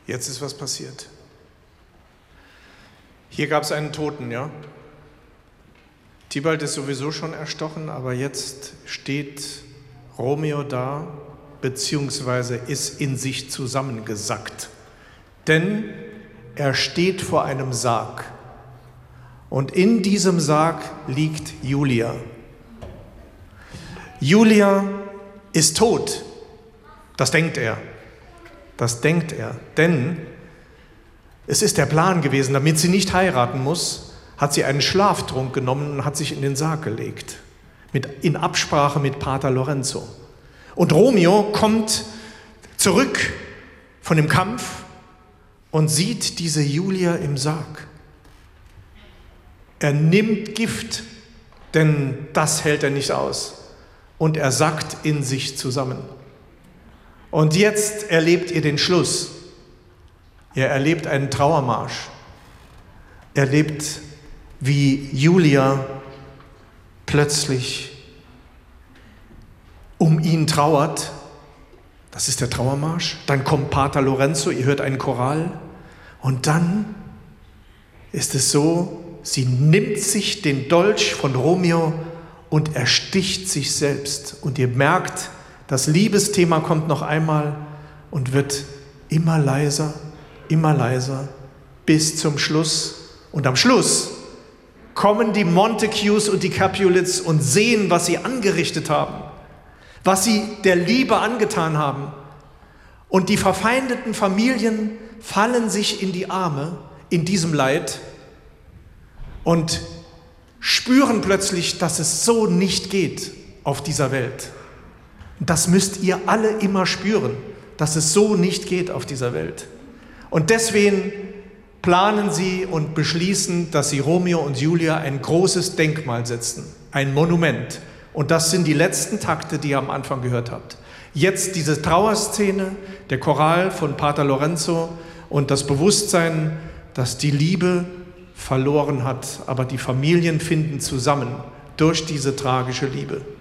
Jetzt ist was passiert. Hier gab es einen Toten, ja. Tibalt ist sowieso schon erstochen, aber jetzt steht Romeo da, beziehungsweise ist in sich zusammengesackt. Denn er steht vor einem Sarg. Und in diesem Sarg liegt Julia. Julia ist tot. Das denkt er. Das denkt er. Denn es ist der Plan gewesen, damit sie nicht heiraten muss, hat sie einen Schlaftrunk genommen und hat sich in den Sarg gelegt. In Absprache mit Pater Lorenzo. Und Romeo kommt zurück von dem Kampf und sieht diese Julia im Sarg. Er nimmt Gift, denn das hält er nicht aus. Und er sackt in sich zusammen. Und jetzt erlebt ihr den Schluss. Er erlebt einen Trauermarsch. Er erlebt, wie Julia plötzlich um ihn trauert. Das ist der Trauermarsch. Dann kommt Pater Lorenzo, ihr hört einen Choral. Und dann ist es so, sie nimmt sich den Dolch von Romeo und ersticht sich selbst. Und ihr merkt, das Liebesthema kommt noch einmal und wird immer leiser, bis zum Schluss. Und am Schluss kommen die Montagues und die Capulets und sehen, was sie angerichtet haben, was sie der Liebe angetan haben. Und die verfeindeten Familien fallen sich in die Arme in diesem Leid und spüren plötzlich, dass es so nicht geht auf dieser Welt. Das müsst ihr alle immer spüren, dass es so nicht geht auf dieser Welt. Und deswegen planen sie und beschließen, dass sie Romeo und Julia ein großes Denkmal setzen, ein Monument. Und das sind die letzten Takte, die ihr am Anfang gehört habt. Jetzt diese Trauerszene, der Choral von Pater Lorenzo und das Bewusstsein, dass die Liebe verloren hat, aber die Familien finden zusammen durch diese tragische Liebe.